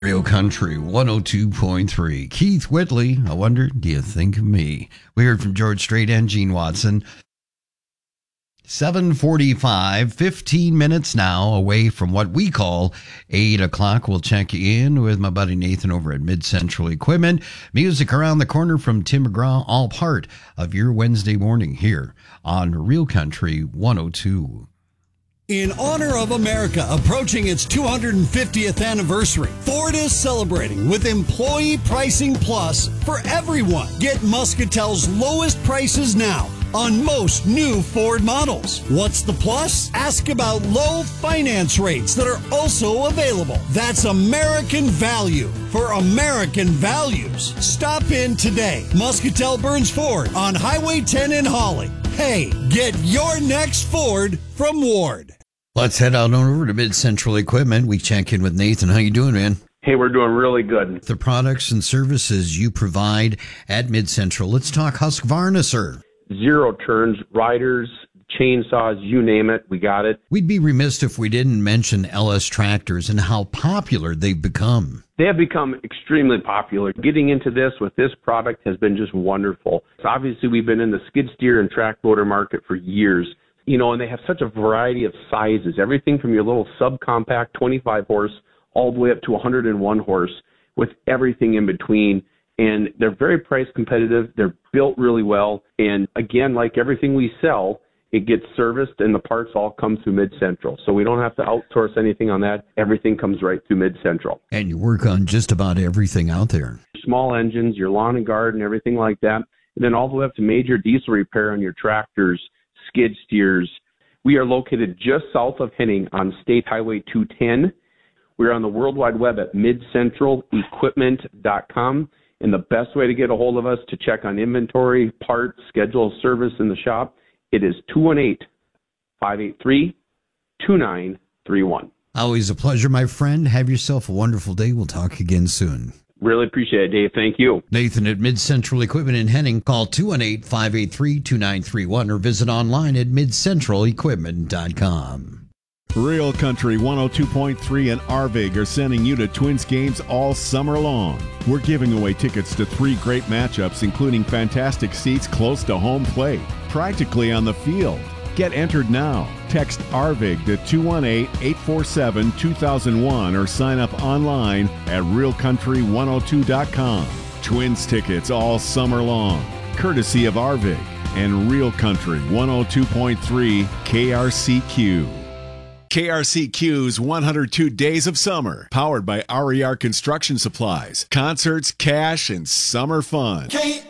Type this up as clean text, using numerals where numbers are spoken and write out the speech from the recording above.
Real Country 102.3. Keith Whitley, I wonder, do you think of me? We heard from George Strait and Gene Watson. 7:45, 15 minutes now away from what we call 8 o'clock. We'll check in with my buddy Nathan over at Mid-Central Equipment. Music around the corner from Tim McGraw, all part of your Wednesday morning here on Real Country 102. In honor of America approaching its 250th anniversary, Ford is celebrating with Employee Pricing Plus for everyone. Get Muscatel's lowest prices now on most new Ford models. What's the plus? Ask about low finance rates that are also available. That's American value for American values. Stop in today. Muscatel Burns Ford on Highway 10 in Holly. Hey, get your next Ford from Ward. Let's head out over to Mid-Central Equipment. We check in with Nathan. How you doing, man? Hey, we're doing really good. The products and services you provide at Mid-Central. Let's talk Husqvarna, sir. Zero turns, riders, chainsaws, you name it, we got it. We'd be remiss if we didn't mention LS tractors and how popular they've become. They have become extremely popular. Getting into this with this product has been just wonderful. So obviously, we've been in the skid steer and track loader market for years. You know, and they have such a variety of sizes, everything from your little subcompact 25 horse all the way up to 101 horse with everything in between. And they're very price competitive. They're built really well. And again, like everything we sell, it gets serviced and the parts all come through Mid-Central. So we don't have to outsource anything on that. Everything comes right through Mid-Central. And you work on just about everything out there. Small engines, your lawn and garden, everything like that. And then all the way up to major diesel repair on your tractors, skid steers. We are located just south of Henning on State Highway 210. We're on the World Wide Web at midcentralequipment.com. And the best way to get a hold of us to check on inventory, parts, schedule of service in the shop, it is 218-583-2931. Always a pleasure, my friend. Have yourself a wonderful day. We'll talk again soon. Really appreciate it, Dave. Thank you. Nathan at Mid-Central Equipment in Henning. Call 218-583-2931 or visit online at midcentralequipment.com. Real Country 102.3 and Arvig are sending you to Twins games all summer long. We're giving away tickets to 3 great matchups, including fantastic seats close to home plate, practically on the field. Get entered now. Text Arvig to 218-847-2001 or sign up online at realcountry102.com. Twins tickets all summer long, courtesy of Arvig and Real Country 102.3 KRCQ. KRCQ's 102 Days of Summer, powered by RER Construction Supplies. Concerts, cash, and summer fun. KRCQ.